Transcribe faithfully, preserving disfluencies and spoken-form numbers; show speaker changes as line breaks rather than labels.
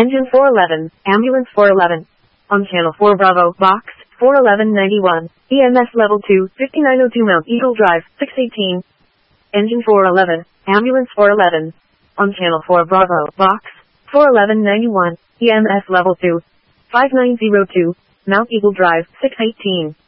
Engine four eleven, Ambulance four eleven. On Channel four Bravo, Box, four eleven ninety-one, E M S Level two, fifty-nine oh two Mount Eagle Drive, six eighteen. Engine four eleven, Ambulance four eleven. On Channel four Bravo, Box, four eleven ninety-one, E M S Level two, five nine oh two, Mount Eagle Drive, six eighteen.